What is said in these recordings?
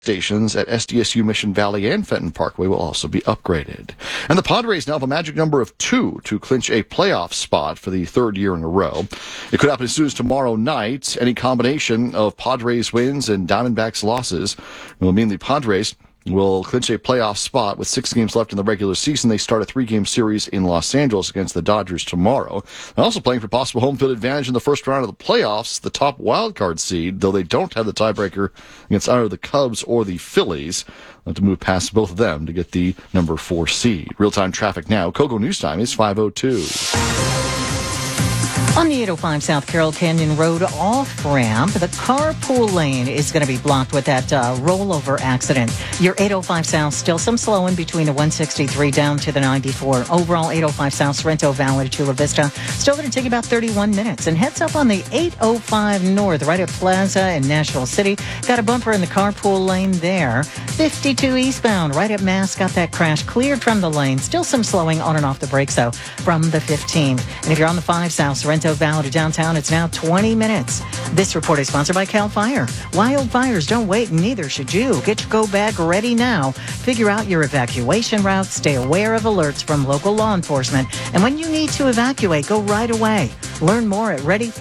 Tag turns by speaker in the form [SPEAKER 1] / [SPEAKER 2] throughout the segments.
[SPEAKER 1] stations at SDSU Mission Valley and Fenton Parkway will also be upgraded. And the Padres now have a magic number of 2 to clinch a playoff spot for the 3rd year in a row. It could happen as soon as tomorrow night. Any combination of Padres wins and Diamondbacks losses will mean the Padres will clinch a playoff spot with 6 games left in the regular season. They start a 3-game series in Los Angeles against the Dodgers tomorrow. They're also playing for possible home field advantage in the first round of the playoffs, the top wildcard seed, though they don't have the tiebreaker against either the Cubs or the Phillies. They'll have to move past both of them to get the number 4 seed. Real-time traffic now. Kogo News Time is 5:02.
[SPEAKER 2] On the 805 South Carroll Canyon Road off-ramp, the carpool lane is going to be blocked with that rollover accident. Your 805 South, still some slowing between the 163 down to the 94. Overall, 805 South, Sorrento Valley to Chula Vista, still going to take about 31 minutes. And heads up on the 805 North, right at Plaza and Nashville City. Got a bumper in the carpool lane there. 52 eastbound, right at Mass, got that crash cleared from the lane. Still some slowing on and off the brakes, though, from the 15. And if you're on the 5 South, Sorrento Valley to downtown, it's now 20 minutes. This report is sponsored by CAL FIRE. Wildfires don't wait, and neither should you. Get your go bag ready now. Figure out your evacuation route. Stay aware of alerts from local law enforcement. And when you need to evacuate, go right away. Learn more at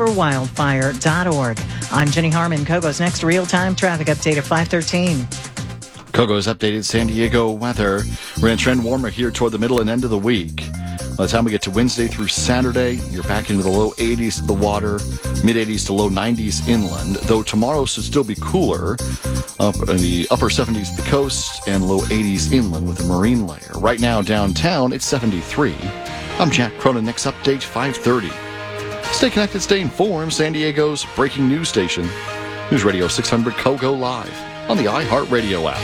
[SPEAKER 2] readyforwildfire.org. I'm Jenny Harmon. Kogo's next real-time traffic update at 5:13.
[SPEAKER 1] Kogo's updated San Diego weather. We're going to trend warmer here toward the middle and end of the week. By the time we get to Wednesday through Saturday, you're back into the low 80s at the water, mid 80s to low 90s inland, though tomorrow should still be cooler, up in the upper 70s at the coast and low 80s inland with a marine layer. Right now downtown, it's 73. I'm Jack Cronin. Next update, 5:30. Stay connected, stay informed. San Diego's breaking news station, News Radio 600 Kogo Live on the iHeartRadio app.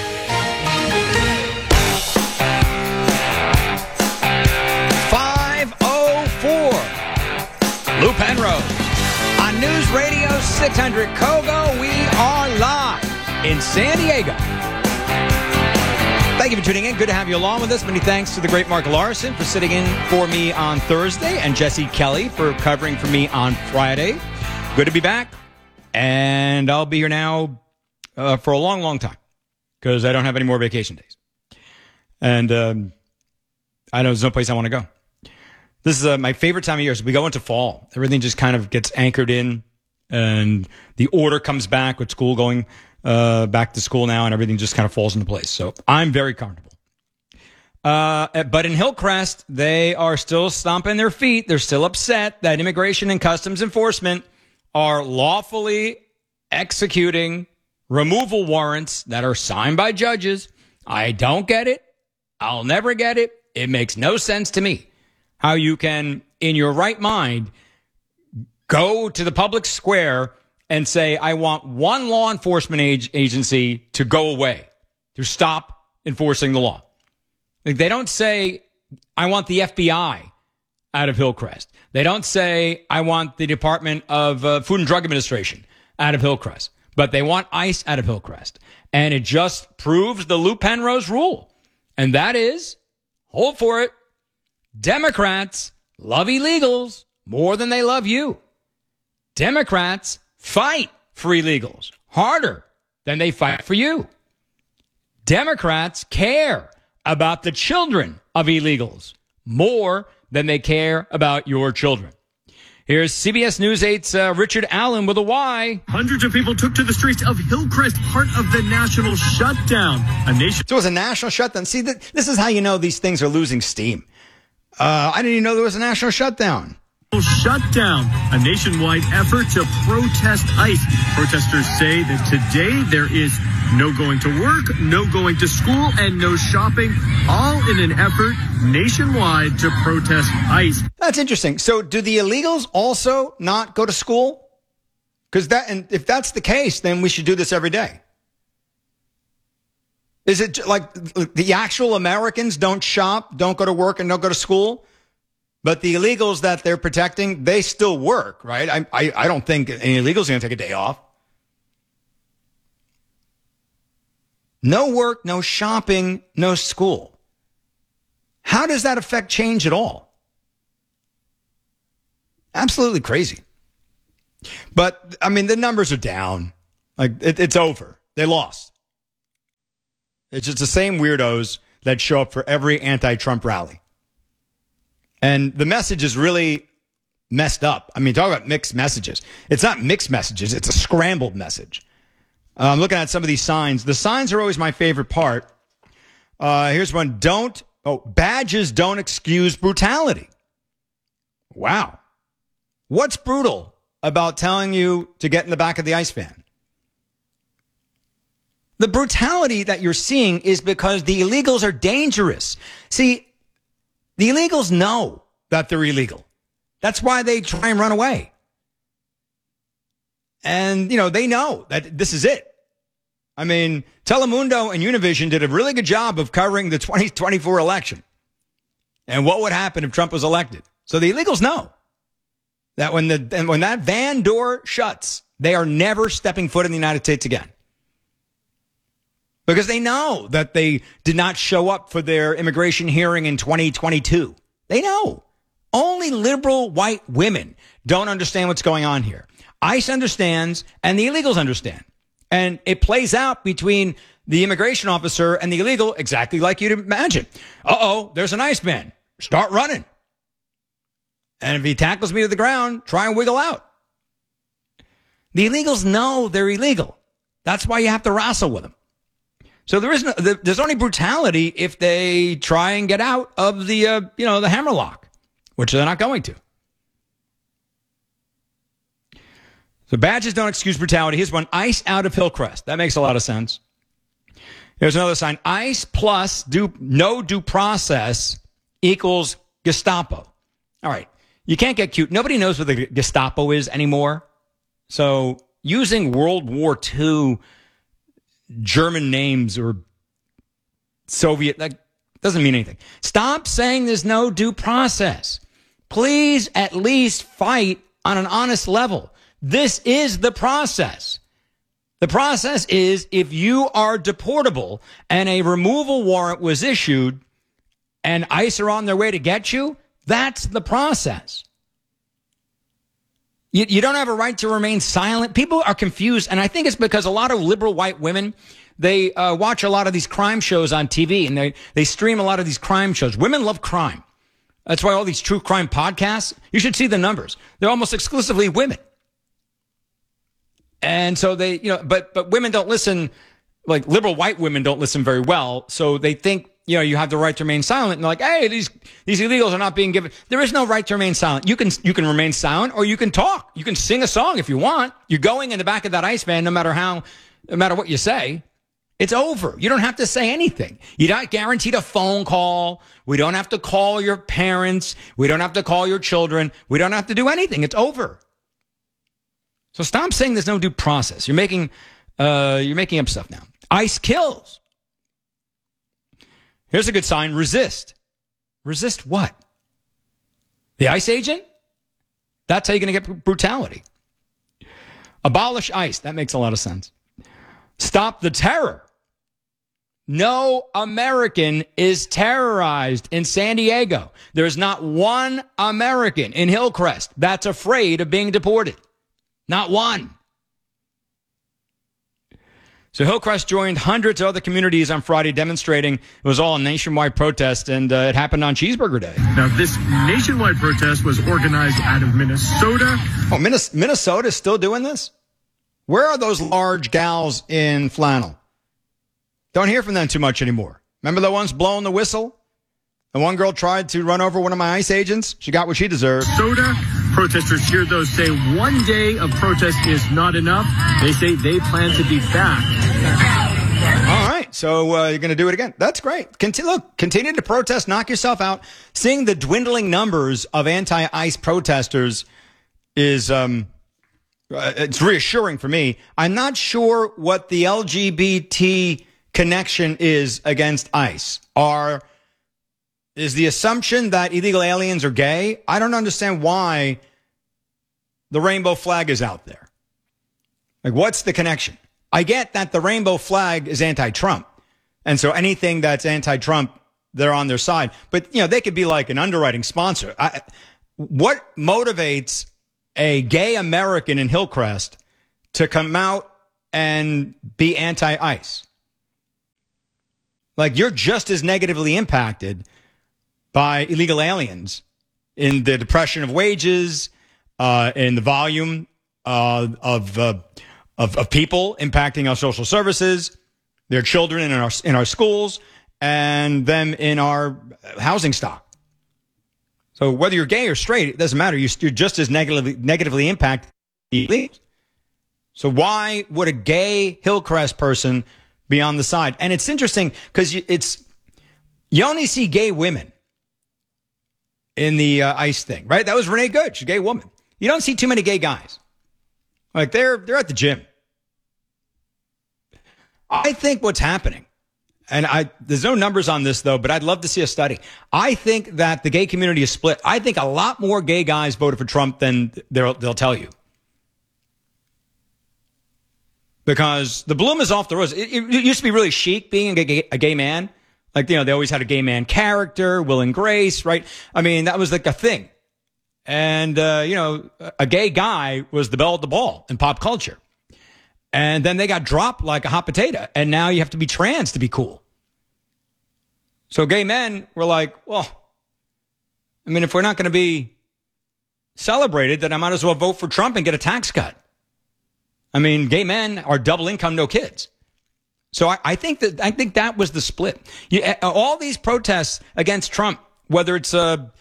[SPEAKER 3] 5:04. Lou Penrose on News Radio 600 Kogo. We are live in San Diego. Thank you for tuning in. Good to have you along with us. Many thanks to the great Mark Larson for sitting in for me on Thursday and Jesse Kelly for covering for me on Friday. Good to be back. And I'll be here now for a long, long time because I don't have any more vacation days. And I know there's no place I want to go. This is my favorite time of year. So we go into fall. Everything just kind of gets anchored in, and the order comes back with school going back to school now, and everything just kind of falls into place. So I'm very comfortable. But in Hillcrest, they are still stomping their feet. They're still upset that Immigration and Customs Enforcement are lawfully executing removal warrants that are signed by judges. I don't get it. I'll never get it. It makes no sense to me how you can, in your right mind, go to the public square and say, I want one law enforcement agency to go away, to stop enforcing the law. Like, they don't say, I want the FBI out of Hillcrest. They don't say, I want the Department of Food and Drug Administration out of Hillcrest. But they want ICE out of Hillcrest. And it just proves the Lou Penrose rule. And that is, hold for it, Democrats love illegals more than they love you. Democrats fight for illegals harder than they fight for you. Democrats care about the children of illegals more than they care about your children. Here's CBS News 8's Richard Allen with a Y.
[SPEAKER 4] Hundreds of people took to the streets of Hillcrest, part of the national shutdown.
[SPEAKER 3] So it was a national shutdown. See, this is how you know these things are losing steam. I didn't even know there was a national shutdown.
[SPEAKER 4] Shutdown, a nationwide effort to protest ICE. Protesters say that today there is no going to work, no going to school, and no shopping, all in an effort nationwide to protest ICE.
[SPEAKER 3] That's interesting. So do the illegals also not go to school? Because and if that's the case, then we should do this every day. Is it like the actual Americans don't shop, don't go to work, and don't go to school? But the illegals that they're protecting, they still work, right? I don't think any illegals are going to take a day off. No work, no shopping, no school. How does that affect change at all? Absolutely crazy. But, I mean, the numbers are down. Like, it's over. They lost. It's just the same weirdos that show up for every anti-Trump rally. And the message is really messed up. I mean, talk about mixed messages. It's not mixed messages. It's a scrambled message. I'm looking at some of these signs. The signs are always my favorite part. Here's one. Badges don't excuse brutality. Wow. What's brutal about telling you to get in the back of the ICE van? The brutality that you're seeing is because the illegals are dangerous. See, the illegals know that they're illegal. That's why they try and run away. And, they know that this is it. I mean, Telemundo and Univision did a really good job of covering the 2024 election and what would happen if Trump was elected. So the illegals know that when that van door shuts, they are never stepping foot in the United States again. Because they know that they did not show up for their immigration hearing in 2022. They know. Only liberal white women don't understand what's going on here. ICE understands, and the illegals understand. And it plays out between the immigration officer and the illegal exactly like you'd imagine. There's an ICE man. Start running. And if he tackles me to the ground, try and wiggle out. The illegals know they're illegal. That's why you have to wrestle with them. So there's only brutality if they try and get out of the hammerlock, which they're not going to. So badges don't excuse brutality. Here's one. ICE out of Hillcrest. That makes a lot of sense. Here's another sign. ICE plus no due process equals Gestapo. All right. You can't get cute. Nobody knows what the Gestapo is anymore. So using World War II German names or Soviet, that doesn't mean anything. Stop saying there's no due process. Please at least fight on an honest level. This is the process. The process is if you are deportable and a removal warrant was issued and ICE are on their way to get you, that's the process. You don't have a right to remain silent. People are confused, and I think it's because a lot of liberal white women, they watch a lot of these crime shows on TV, and they stream a lot of these crime shows. Women love crime. That's why all these true crime podcasts, you should see the numbers. They're almost exclusively women. And so they, but women don't listen, like liberal white women don't listen very well, so they think, you have the right to remain silent. And they're like, hey, these illegals are not being given. There is no right to remain silent. You can remain silent or you can talk. You can sing a song if you want. You're going in the back of that ICE van, no matter what you say. It's over. You don't have to say anything. You're not guaranteed a phone call. We don't have to call your parents. We don't have to call your children. We don't have to do anything. It's over. So stop saying there's no due process. You're making up stuff now. ICE kills. Here's a good sign. Resist. Resist what? The ICE agent? That's how you're going to get brutality. Abolish ICE. That makes a lot of sense. Stop the terror. No American is terrorized in San Diego. There's not one American in Hillcrest that's afraid of being deported. Not one. So Hillcrest joined hundreds of other communities on Friday demonstrating. It was all a nationwide protest, and it happened on Cheeseburger Day.
[SPEAKER 4] Now, this nationwide protest was organized out of Minnesota.
[SPEAKER 3] Oh, Minnesota's still doing this? Where are those large gals in flannel? Don't hear from them too much anymore. Remember the ones blowing the whistle? The one girl tried to run over one of my ICE agents. She got what she deserved.
[SPEAKER 4] Minnesota. Protesters here, though, say one day of protest is not enough. They say they plan to be back.
[SPEAKER 3] All right. So you're going to do it again. That's great. Continue to protest. Knock yourself out. Seeing the dwindling numbers of anti-ICE protesters is it's reassuring for me. I'm not sure what the LGBT connection is against ICE. Is the assumption that illegal aliens are gay? I don't understand why the rainbow flag is out there. Like, what's the connection? I get that the rainbow flag is anti-Trump. And so anything that's anti-Trump, they're on their side. But, they could be like an underwriting sponsor. What motivates a gay American in Hillcrest to come out and be anti-ICE? Like, you're just as negatively impacted by illegal aliens in the depression of wages, in the volume of people impacting our social services, their children in our schools, and them in our housing stock. So whether you're gay or straight, it doesn't matter. You're just as negatively impacted. So why would a gay Hillcrest person be on the side? And it's interesting because you only see gay women in the ICE thing, right? That was Renee Good. She's a gay woman. You don't see too many gay guys. Like, they're at the gym. I think what's happening, and there's no numbers on this, though, but I'd love to see a study. I think that the gay community is split. I think a lot more gay guys voted for Trump than they'll tell you. Because the bloom is off the rose. It used to be really chic being a gay man. Like, they always had a gay man character, Will and Grace, right? I mean, that was like a thing. And, a gay guy was the belle of the ball in pop culture. And then they got dropped like a hot potato. And now you have to be trans to be cool. So gay men were like, well, I mean, if we're not going to be celebrated, then I might as well vote for Trump and get a tax cut. I mean, gay men are double income, no kids. So I think that was the split. All these protests against Trump, whether it's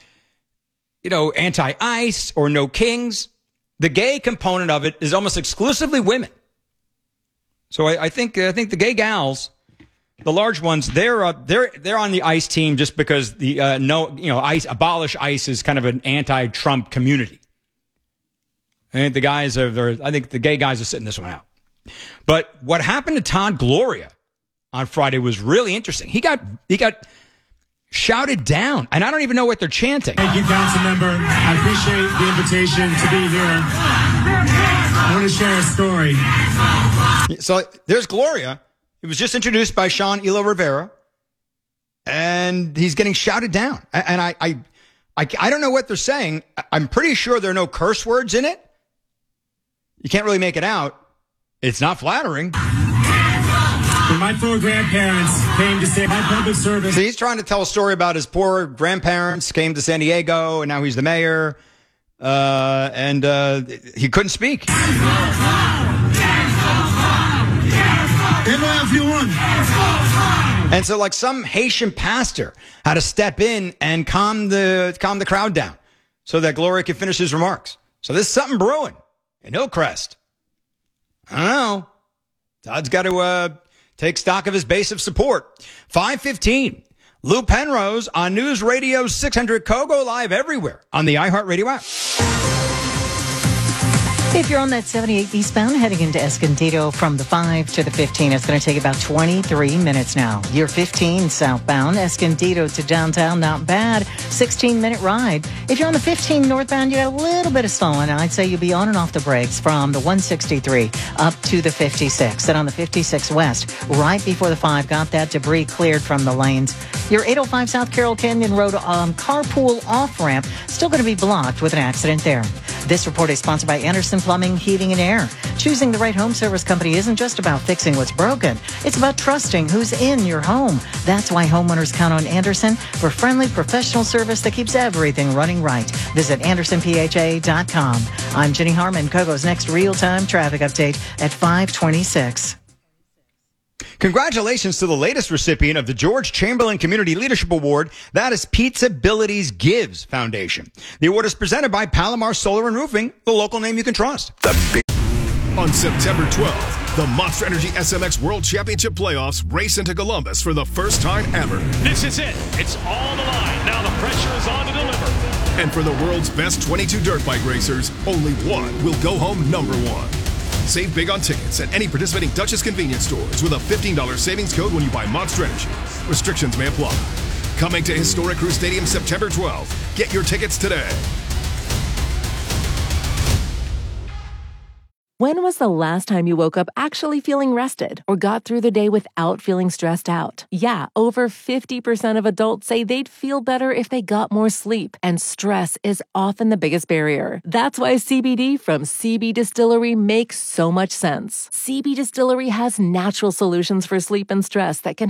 [SPEAKER 3] anti-ICE or no kings, the gay component of it is almost exclusively women. So I think the gay gals, the large ones, they're on the ICE team just because ICE, abolish ICE is kind of an anti-Trump community. I think the gay guys are sitting this one out. But what happened to Todd Gloria on Friday was really interesting. He got shouted down, and I don't even know what they're chanting.
[SPEAKER 5] Thank you, council member. I appreciate the invitation to be here. I want to share a story.
[SPEAKER 3] So there's Gloria. He was just introduced by Sean Elo Rivera, and he's getting shouted down. And I don't know what they're saying. I'm pretty sure there are no curse words in it. You can't really make it out. It's not flattering.
[SPEAKER 5] When my four grandparents came to say my public service.
[SPEAKER 3] So he's trying to tell a story about his poor grandparents came to San Diego, and now he's the mayor, and he couldn't speak. And so, like, some Haitian pastor had to step in and calm the crowd down so that Gloria could finish his remarks. So there's something brewing in Hillcrest. I don't know. Todd's got to take stock of his base of support. 5:15. Lou Penrose on News Radio 600 Kogo, live everywhere on the iHeartRadio app.
[SPEAKER 2] If you're on that 78 eastbound heading into Escondido from the 5 to the 15, it's going to take about 23 minutes now. You're 15 southbound, Escondido to downtown, not bad. 16-minute ride. If you're on the 15 northbound, you got a little bit of slowing. I'd say you'll be on and off the brakes from the 163 up to the 56. Then on the 56 west, right before the 5, got that debris cleared from the lanes. Your 805 South Carroll Canyon Road carpool off-ramp still going to be blocked with an accident there. This report is sponsored by Anderson Plumbing, Heating, and Air. Choosing the right home service company isn't just about fixing what's broken. It's about trusting who's in your home. That's why homeowners count on Anderson for friendly, professional service that keeps everything running right. Visit AndersonPHA.com. I'm Jenny Harmon, Kogo's next real-time traffic update at 5:26.
[SPEAKER 3] Congratulations to the latest recipient of the George Chamberlain Community Leadership Award. That is Pizzabilities Gives Foundation. The award is presented by Palomar Solar and Roofing, the local name you can trust.
[SPEAKER 6] On September 12th, the Monster Energy SMX World Championship Playoffs race into Columbus for the first time ever.
[SPEAKER 4] This is it. It's all the line. Now the pressure is on to deliver.
[SPEAKER 6] And for the world's best 22 dirt bike racers, only one will go home number one. Save big on tickets at any participating Dutchess convenience stores with a $15 savings code when you buy Monster Energy. Restrictions may apply. Coming to Historic Crew Stadium September 12th. Get your tickets today.
[SPEAKER 7] When was the last time you woke up actually feeling rested or got through the day without feeling stressed out? Yeah, over 50% of adults say they'd feel better if they got more sleep, and stress is often the biggest barrier. That's why CBD from CB Distillery makes so much sense. CB Distillery has natural solutions for sleep and stress that can